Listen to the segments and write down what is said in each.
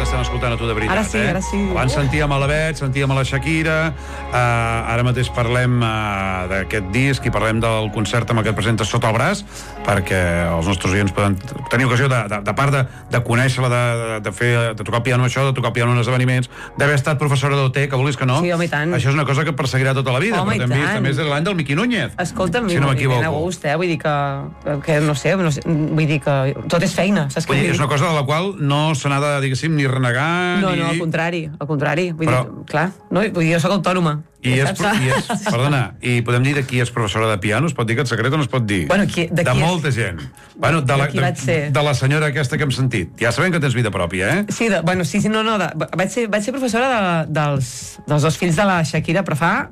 t'estem escoltant a tu de veritat. Ara sí, ara sí. Abans sentíem a la Bet, sentíem a la Shakira, ara mateix parlem d'aquest disc i parlem del concert amb el que et presentes sota el braç, perquè els nostres oients poden tenir ocasió, de part de conèixer-la, de tocar el piano això, de tocar el piano en esdeveniments, d'haver estat professora d'OT, que vulguis que no. Sí, home, i tant. Això és una cosa que perseguirà tota la vida, Home, però també és l'any del Miqui Núñez. Escolta'm, si no m'equivoco. Ben a gust, vull dir que no sé, vull dir que tot és feina, saps què vull dir? És una cosa de la qual no se n'ha de, diguéssim, ni renegar, No, al contrari, vull dir, clar, no, vull dir, jo soc autònoma. Perdona, i podem dir de qui és professora de piano? Es pot dir aquest secret o no es pot dir? Bueno, de molta gent. Bueno, de la senyora aquesta que hem sentit. Ja sabem que tens vida pròpia, eh? Sí, vaig ser professora dels dos fills de la Shakira, però fa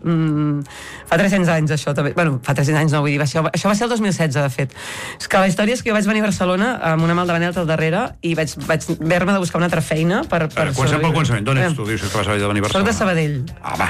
300 anys, això també. Bueno, fa 300 anys no, vull dir, això va ser el 2016, de fet. És que la història és que jo vaig venir a Barcelona amb una mal de venelta al darrere i vaig haver-me de buscar una altra feina per comencem pel començament. D'on ets tu? Dius que vas haver de venir a Barcelona. Soc de Sabadell.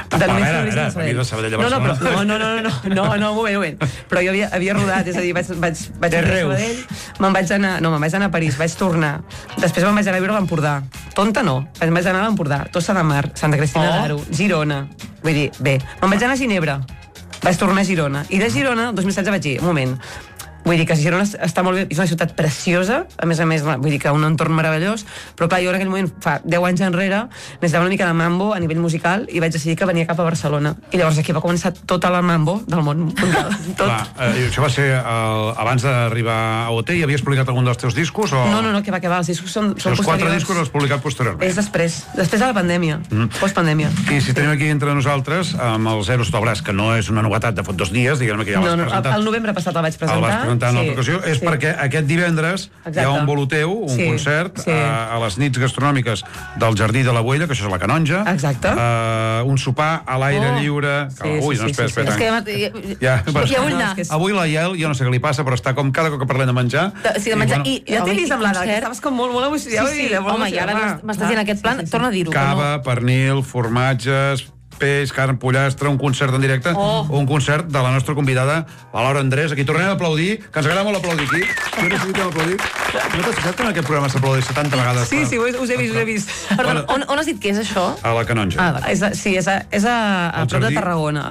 Venir de Sabadell a Barcelona. No, un moment. Però jo havia rodat, és a dir, vaig anar a Sabadell, me'n vaig anar a París, vaig tornar. Després me'n vaig anar a viure a l'Empordà. Tonta no, me'n vaig anar a l'Empordà, Tossa de Mar, Santa Cristina d'Aro, Girona. Vull dir, bé, me'n vaig anar a Ginebra, vaig tornar a Girona. I de Girona, el 2016 vaig dir, un moment, vull dir que Girona està molt bé, és una ciutat preciosa, a més, vull dir que un entorn meravellós, però clar, jo en aquell moment, fa 10 anys enrere, necessitava una mica de mambo a nivell musical i vaig decidir que venia cap a Barcelona. I llavors aquí va començar tota la mambo del món mundial. Clar, això va ser abans d'arribar a OT, i havies publicat algun dels teus discos? No, que va, els discos són posteriors. Els 4 discos els publicat posteriorment. És després de la pandèmia, postpandèmia. I si tenim aquí entre nosaltres, amb el Zero sota el braç, que no és una novetat de fot 2 dies, diguem que ja l'has presentat. El novembre passat el vaig presentar. En una altra ocasió, és perquè aquest divendres hi ha un bolo teu, un concert a les nits gastronòmiques del Jardí de la Boella, que això és la Canonja. Exacte. Un sopar a l'aire lliure. Ui, no, espera. Ja vull anar. Avui la Iel, jo no sé què li passa, però està com cada cop que parlem de menjar. Sí, de menjar. I ja t'he vist amb l'Anna, que estaves com molt emocionada. Home, i ara m'estàs dient aquest plan, torna a dir-ho. Cava, pernil, formatges, peix, carn, pollastre, un concert en directe, un concert de la nostra convidada, la Laura Andrés. Aquí tornem a aplaudir, que ens agrada molt aplaudir aquí. Jo necessitem aplaudir. No t'has fixat que en aquest programa s'aplaudeix 70 vegades? Sí, us he vist. Perdó, on has dit que és això? A la Canonja. Sí, és a prop de Tarragona.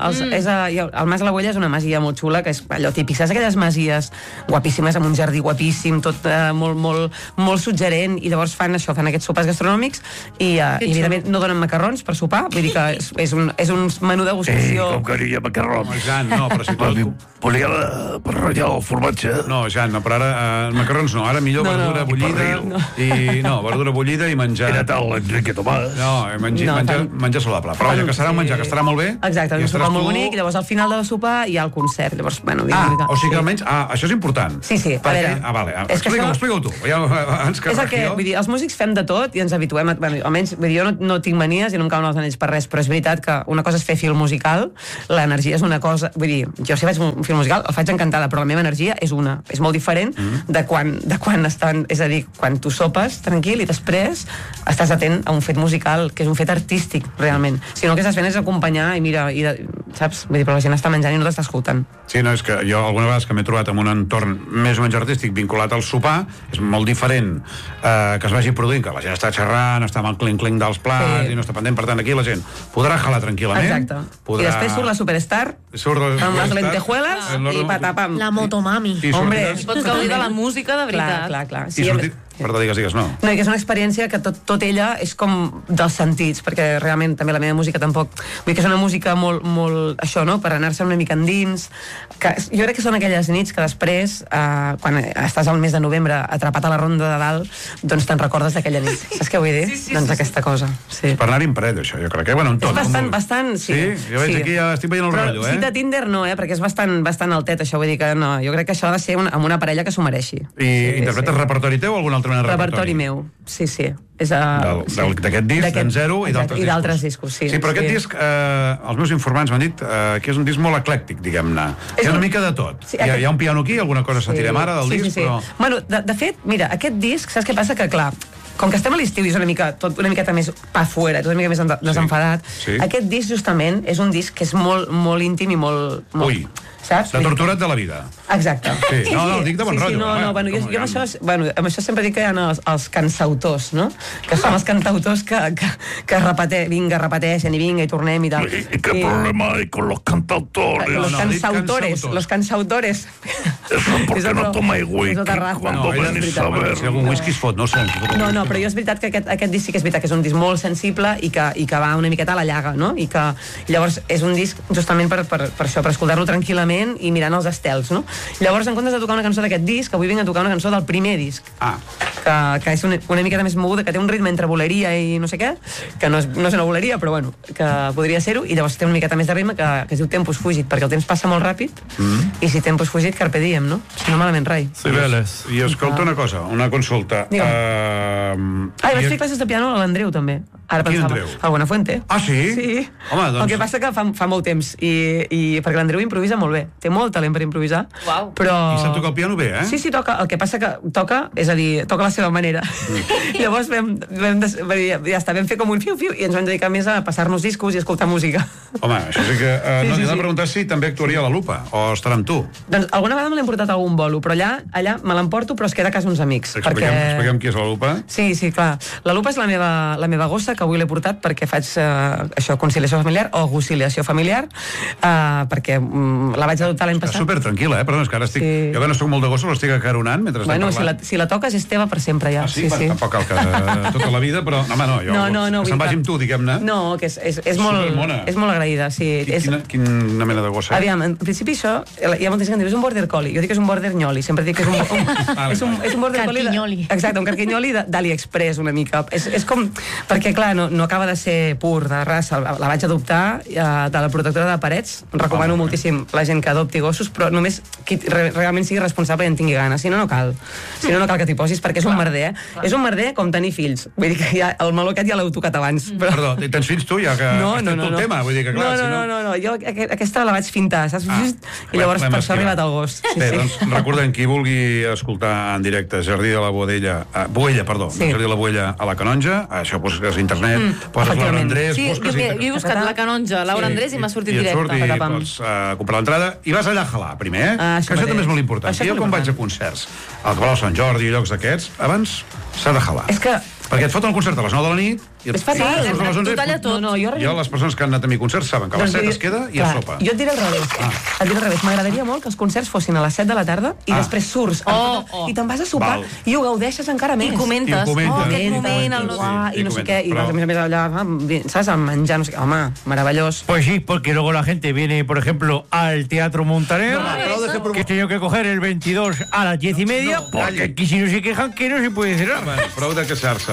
El Mas de la Boella és una masia molt xula, que és allò típic. Saps aquelles masies guapíssimes, amb un jardí guapíssim, tot molt suggerent, i llavors fan aquests sopars gastronòmics, i evidentment no donen macarrons per sopar, vull dir que és un menú degustació. Com que diria macarrons. Jan, no, però si tot... Volia per ratllar el formatge. No, Jan, no, però ara macarrons no, ara millor verdura bullida verdura bullida i menjar... Era tal Enrique Tomàs. No, menjar saludable. Però vaja, que serà un menjar, que estarà molt bé. Exacte, un sopar molt bonic, i llavors al final del sopar hi ha el concert. Llavors, o sigui que almenys... això és important. Sí, a veure... Vale, explica-ho tu. És el que, vull dir, els músics fem de tot i ens habituem, almenys, vull dir, jo no tinc manies i no em cauen els anells per res, però és veritat que una cosa és fer film musical, l'energia és una cosa, vull dir, jo si faig un film musical el faig encantada, però la meva energia és molt diferent de quan estan, és a dir, quan tu sopes tranquil i després estàs atent a un fet musical, que és un fet artístic realment, si no el que estàs fent és acompanyar i mira, saps? Vull dir, però la gent està menjant i no t'està escoltant. Sí, no, és que jo alguna vegada que m'he trobat en un entorn més o menys artístic vinculat al sopar, és molt diferent que es vagi produint, que la gent està xerrant, està amb el clink-clink dels plats i no està pendent, per tant aquí la gent podrà jalar tranquil·lament. Exacte. I després surt la Superstar amb les lentejuelas i patapam. La motomami. Hombre, pots gaudir de la música de veritat. Clar. Perdó, digues, no. No, i que és una experiència que tot ella és com dels sentits, perquè realment també la meva música tampoc... Vull dir que és una música molt això, no?, per anar-se una mica endins. Jo crec que són aquelles nits que després, quan estàs al mes de novembre atrapat a la ronda de dalt, doncs te'n recordes d'aquella nit. Saps què vull dir? Doncs aquesta cosa. Per anar-hi en paret, això, jo crec que, bueno, en tot. És bastant, sí. Sí? Jo veig aquí, ja estic veient el rotllo, Però cita Tinder no, perquè és bastant altet, això, vull dir que no, jo crec que això ha de ser amb una parella que s'ho mereixi. I interpretes repertori teu o alguna altra mena de repertori meu, sí. D'aquest disc, d'en Zero i d'altres discos, sí. Sí, però aquest disc, els meus informants m'han dit que és un disc molt eclèctic, diguem-ne. Hi ha una mica de tot. Hi ha un piano aquí, alguna cosa sentirem ara del disc, però... Bueno, de fet, mira, aquest disc, saps què passa? Que clar, com que estem a l'estiu i és una miqueta més pa fuera, tot una mica més desenfadat, aquest disc justament és un disc que és molt íntim i molt... Ui. saps? De torturat de la vida. Exacte. Sí, no, dic de bon rotllo. Jo amb això sempre dic que hi ha els cansautors, no? Que són els cantautors que repeteixen i vinga i tornem i tal. ¿Y qué problema hay con los cantautores? Los cansautores. Eso porque no tomáis whisky cuando No, venís a ver. si algun whisky es fot, no ho sé. No, però jo és veritat que aquest disc sí que és veritat que és un disc molt sensible i que va una miqueta a la llaga, no? I que llavors és un disc justament per això, per escoltar-lo tranquil·lament i mirant els estels, no? Llavors, en comptes de tocar una cançó d'aquest disc, avui vinc a tocar una cançó del primer disc. Que és una miqueta més moguda, que té un ritme entre boleria i no sé què, que no és una boleria, però bueno, que podria ser-ho, i llavors té una miqueta més de ritme que es diu Tempus Fugit, perquè el temps passa molt ràpid, i si Tempus Fugit, carpe diem, no? Si no malament rai. I escolta una cosa, una consulta. Vaig fer classes de piano a l'Andreu, també. Ara pensava, a Buenafuente. Ah, sí? Sí. Home, doncs... El que passa que fa molt temps, i perquè l'Andreu improvisa molt bé. Té molt talent per improvisar. Uau. Però... I sap tocar el piano bé, eh? Sí, toca. El que passa que toca, és a dir, toca a la seva manera. Llavors ja està, vam fer com un fiu-fiu i ens vam dedicar més a passar-nos discos i escoltar música. Home, això sí que... No, he de preguntar si també actuaria a la Lupa, o estarà amb tu. Doncs alguna vegada me l'he portat a algun bolo, però allà me l'emporto, però es queda a casa uns amics. Expliquem qui és la Lupa. Sí, clar. La Lupa és la meva gossa, que avui l'he portat perquè faig això, conciliació familiar o conciliació familiar, perquè la vaig adoptar l'any passat. Està supertranquil·la, Perdona, és que ara estic... Jo que no soc molt de gossos, l'estic acaronant mentre estem parlant. Si la toques és teva per sempre, ja. Sí? Tampoc cal que tota la vida, però... Home, no, que se'n vagi amb tu, diguem-ne. No, que és molt agraïda, sí. Quina mena de gossa? Aviam, en principi això, hi ha molta gent que diu, és un border collie. Jo dic que és un border nyoli, sempre dic que és un border collie... Carquinyoli. Exacte, un carquinyoli d'AliExpress, una mica. És com... Perquè, clar, no acaba de ser pur, de raça. La vaig adoptar de la protectora de parets. Recomano moltíssim la gent que adopti gossos, però només qui realment sigui responsable i en tingui ganes. Si no cal. Si no cal que t'hi posis, perquè és un merder, És un merder com tenir fills. Vull dir que el meló aquest ja l'heu tocat abans. Perdó, tens fills tu, ja que has fet tot el tema? Vull dir que, clar, no. Jo aquesta la vaig fintar, saps? I llavors per això ha arribat el gos. Bé, doncs recordem, qui vulgui escoltar en directe Jardí de la Boella, Jardí de la Boella a la Canonja, això poses a internet, poses Laura Andrés... Sí, jo he buscat la Canonja, Laura Andrés, i m'ha sortit directe. I pots comprar l'entrada i vas allà a jalar, primer, que això també és molt important. Jo quan vaig a concerts, al Palau Sant Jordi i llocs d'aquests, abans s'ha de jalar. Perquè et foten el concert a les 9 de la nit i és fatal, t'ho talla tot. Jo, les persones que han anat a mi concerts saben que a les 7 es queda i es sopa. Jo et diré al revés. M'agradaria molt que els concerts fossin a les 7 de la tarda i després surts i te'n vas a sopar i ho gaudeixes encara més. I comentes. Aquest moment, i no sé què, i vas a més allà, saps, a menjar, no sé què. Home, meravellós. Pues sí, porque luego la gente viene, por ejemplo, al Teatro Montaner, que he tenido que coger el 22 a las 10:30, porque aquí si no se quejan que no se puede cerrar. Prou de queixar-se.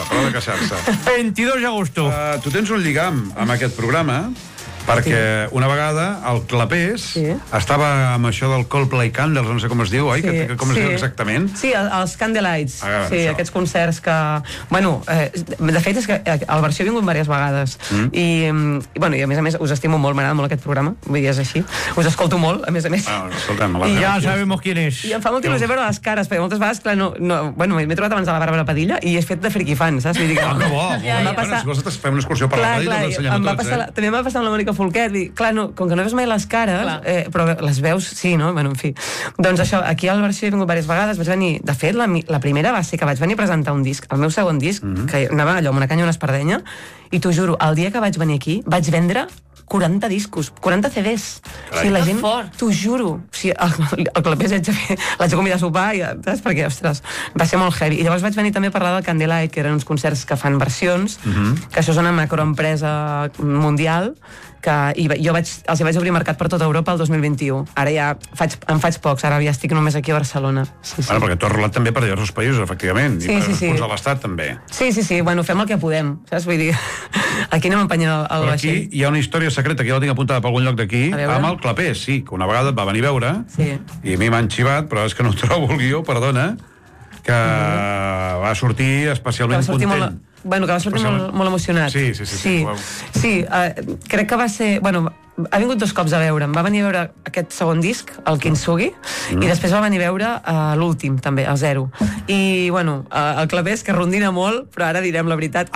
22 d'agosto. Tu tens un lligam amb aquest programa perquè una vegada el Clapés estava amb això del Coldplay Candles, no sé com es diu, oi? Com es diu exactament? Sí, els Candlelights. Sí, aquests concerts que... Bueno, de fet és que al Versió he vingut diverses vegades i a més us estimo molt, m'agrada molt aquest programa, vull dir, és així. Us escolto molt, a més. I ja sabemos quién és. I em fa molta il·lusió veure les cares, perquè moltes vegades, clar, m'he trobat abans a la Bàrbara Padilla i he fet de friquifan, saps? Vull dir que... Que bo! Si vols fem una excursió per la Padilla, l'ensenyem a tots, també m'ha passat amb la Mònica Folquet, clar, com que no veus mai les cares, però les veus, sí, no? Bueno, en fi. Doncs això, aquí al Versió he vingut diverses vegades, vaig venir, de fet, la primera va ser que vaig venir a presentar un disc, el meu segon disc, que anava allò amb una canya i una espardenya, i t'ho juro, el dia que vaig venir aquí, vaig vendre 40 discos, 40 CDs. O sigui, la gent, t'ho juro. O sigui, el Clapés l'haig de convidar a sopar, saps? Perquè, ostres, va ser molt heavy. I llavors vaig venir també a parlar del Candlelight, que eren uns concerts que fan versions, que això és una macroempresa mundial, i jo els vaig obrir mercat per tota Europa el 2021. Ara ja em faig pocs, ara ja estic només aquí a Barcelona. Bueno, perquè tu has rolat també per diversos països, efectivament, i per punts de l'Estat també. Sí, bueno, fem el que podem, saps? Vull dir, aquí anem empenyent el vaixell. Però aquí hi ha una història secreta, que ja la tinc apuntada per algun lloc d'aquí, amb el Clapés, sí, que una vegada et va venir a veure, i a mi m'han xivat, però és que no trobo el guió, perdona, que va sortir especialment content. Que va sortir molt emocionat. Sí. Sí, crec que va ser... Bueno, ha vingut 2 cops a veure'm. Va venir a veure aquest segon disc, el Kintsugi, i després va venir a veure l'últim, també, el Zero. I, bueno, el claver és que rondina molt, però ara direm la veritat.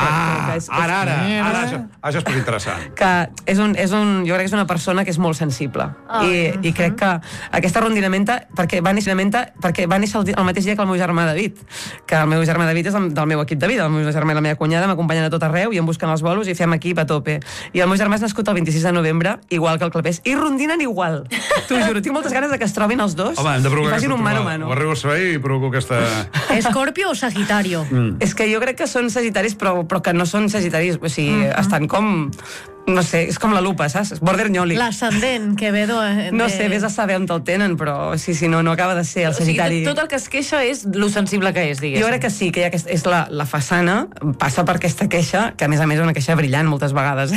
Ara, això és molt interessant. Que jo crec que és una persona que és molt sensible. I crec que aquesta rondinamenta, perquè va néixer el mateix dia que el meu germà David, que el meu germà David és del meu equip de vida, el meu germà i la meva cunyada m'acompanyen a tot arreu i em busquen els bolos i fem equip a tope. I el meu germà és nascut el 26 de novembre, igual que el Clapés, i rondinen igual. T'ho juro, tinc moltes ganes de que es trobin els dos. Home, hem de provocar i facin un mano a mano. Ho arribo a saber i provoco aquesta... Escorpio o Sagitario? És que jo crec que són sagitaris, però que no són sagitaris, o sigui, estan com... No sé, és com la lupa, saps? Border Nyoli. L'ascendent, Quevedo... No sé, vés a saber on te'l tenen, però sí, no acaba de ser el sagitari. O sigui, tot el que es queixa és lo sensible que és, diguéssim. Jo crec que sí, que és la façana, passa per aquesta queixa, que a més és una queixa brillant moltes vegades,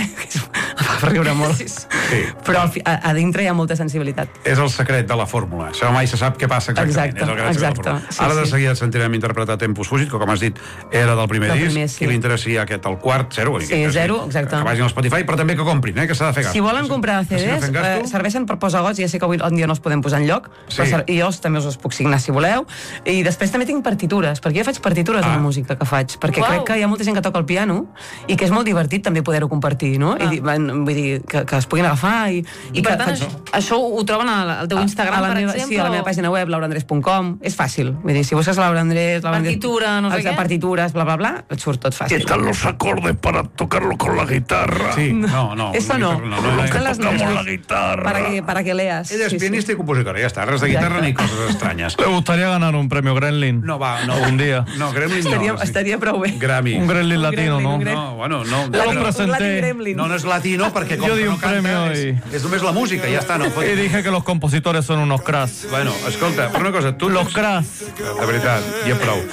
fa riure molt. Sí. Però a dintre hi ha molta sensibilitat. És el secret de la fórmula. Això mai se sap què passa exactament. Exacte. Ara de seguida sentirem interpretar Tempus Fugit, que com has dit, era del primer disc, i li interessi aquest, el quart, Zero. Sí, Zero, exacte. Que vagin al Spotify, però també que comprin, que s'ha de fer gas. Si volen comprar CDs, serveixen per posar gots, ja sé que avui en dia no els podem posar enlloc, i jo també us puc signar si voleu, i després també tinc partitures, perquè jo faig partitures de la música que faig, perquè crec que hi ha molta gent que toca el piano, i que és molt divertit també poder-ho compartir, no? Vull dir, que es puguin agafar, i per tant, això ho troben al teu Instagram, per exemple? Sí, a la meva pàgina web, lauraandres.com, és fàcil, vull dir, si busques Laura Andrés... Partitura, no sé què. Partitures, bla, bla, bla, et surt tot fàcil. ¿Qué tal los acordes para tocarlo con la guitarra? Sí, no. Eso no. Están las tocamos la guitarra. Para que leas. Ella es pianista y compositora, ya está. Res de guitarra ni cosas extrañas. ¿Le gustaría ganar un premio Gremlin? No, un día. No, Gremlin no. Estaria prou bé. Grammy. Un Gremlin latino, ¿no? No, bueno, no. Yo lo presenté. No es latino perquè com yo di un premio és només la música, ja està. Y dije que los compositores son unos cracks. Bueno, escolta, però una cosa, tu... Los cracks. De veritat, ja prou.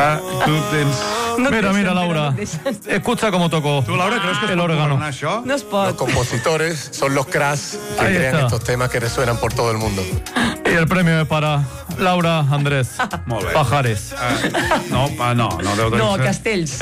Tu tens... Mira, Laura. Escucha cómo tocó. Tu, Laura, creus que es el pot órgano? Això? No es pot. Los compositores son los cracks que crean estos temas que resuenan por todo el mundo. Y el premio es para Laura Andrés Pajares. No, deu de ser... No, Castells,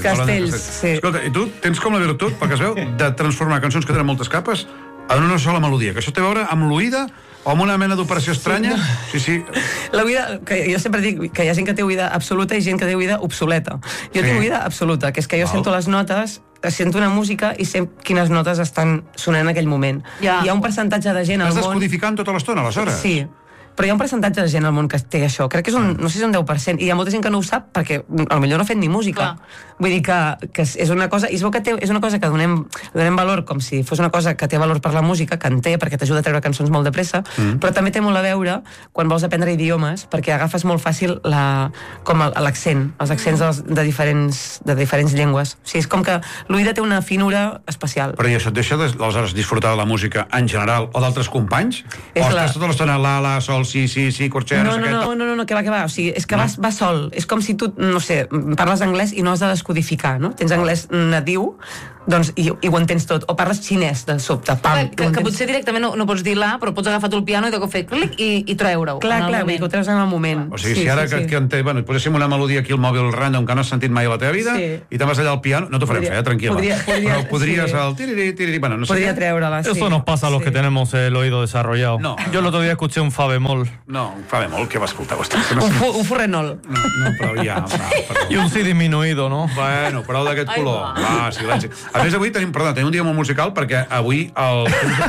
sí. Escolta, i tu tens com la virtut, perquè es veu, de transformar cançons que tenen moltes capes en una sola melodia, que això té a veure amb l'oïda o amb una mena d'operació estranya? Sí. L'oïda, que jo sempre dic que hi ha gent que té oïda absoluta i gent que té oïda obsoleta. Jo tinc oïda absoluta, que és que jo sento les notes, sento una música i sé quines notes estan sonant en aquell moment. Hi ha un percentatge de gent al món... Estàs descodificant tota l'estona, aleshores? Sí. Però hi ha un percentatge de gent al món que té això. Crec que és no sé si és un 10%. I hi ha molta gent que no ho sap perquè potser no ha fet ni música. Vull dir que és una cosa... I es veu que és una cosa que donem valor com si fos una cosa que té valor per la música, que en té, perquè t'ajuda a treure cançons molt de pressa, però també té molt a veure quan vols aprendre idiomes, perquè agafes molt fàcil l'accent, els accents de diferents llengües. O sigui, és com que l'oïda té una finura especial. Però i això et deixa, aleshores, disfrutar de la música en general o d'altres companys? O estàs tota l'estona la, sol, sí, corxera, no, que va. O sigui, és que va sol. És com si tu, no sé, parles anglès i no has de descodificar, no? Tens anglès nadiu, doncs, i ho entens tot. O parles xinès, de sobte. Que potser directament no pots dir la, però pots agafar tu el piano i de cop fer clic i treure-ho. Clar, vull dir que ho treus en el moment. O sigui, si ara que poséssim una melodia aquí al mòbil random que no has sentit mai a la teva vida i te'n vas allà al piano, no t'ho farem fer, tranquil·la. Però podries al tiriri, bueno, no sé. Podria treure-la, sí. Eso nos pasa a los que tenemos el oído desarrollado. Yo el otro día escuché un fa bemol. No, un fa bemol, què va escoltar vostè? Un forrenol. No, però ja... I un si disminuïdo, no? Bueno, prou d'aquest color. Va, silenci. A més, avui tenim un dia molt musical, perquè avui el...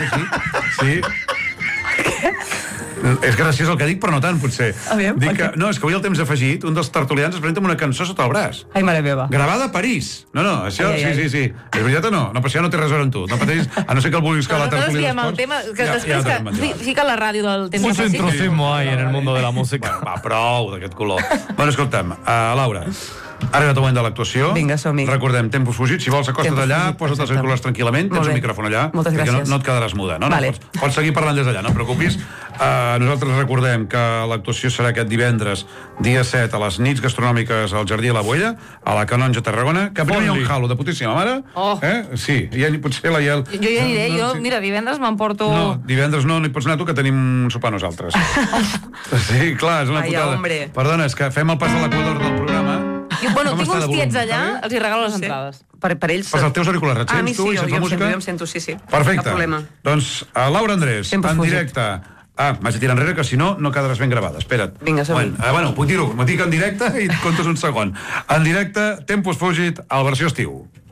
Sí. És graciós el que dic, però no tant, potser. Dic que, no, és que avui el temps afegit, un dels tertulians es presenta amb una cançó sota el braç. Ai, mare meva. Gravada a París. No, això, sí. És veritat o no? No, però això no té res a veure amb tu. No pateixis, a no ser que el vulguis que la tertulia d'esports... el tema, que després que fica la ràdio del temps afegit. Mucho intrusismo hay en el mundo de la música. Va, prou d'aquest color. Bueno, escolta'm, Laura, ha arribat el moment de l'actuació. Vinga, som-hi. Recordem, Tempus Fugit. Si vols, acosta't allà, posa't els auriculars tranquil·lament, tens un micròfon allà, perquè no et quedaràs muda. Pots seguir parlant des d'allà, no et preocupis. Nosaltres recordem que l'actuació serà aquest divendres, dia 7, a les nits gastronòmiques al Jardí de la Boella, a la Canonja, Tarragona, que primer hi ha un halo de putíssima mare. Sí, potser la Iel... Jo ja aniré, mira, divendres m'emporto... No, divendres no hi pots anar tu, que tenim un sopar nosaltres. Sí, clar, és una putada. Perdona, és que fem el pas de l'equador del programa. Bueno, Com tinc està de uns volum? tiets allà, Està bé? els hi regalo les entrades. Per ells... Pels teus auriculars, et A mi sents tu sí, i sents la música? jo em sento, sí. Perfecte. Cap problema. Doncs, Laura Andrés, Sempre en fugit. directe. M'haig de tirar enrere, que si no, no quedaràs ben gravada. Espera't. Vinga, som-hi. Bueno, puc dir-ho. M'ho dic en directe i et contes un segon. En directe, Tempus Fugit, a la versió estiu.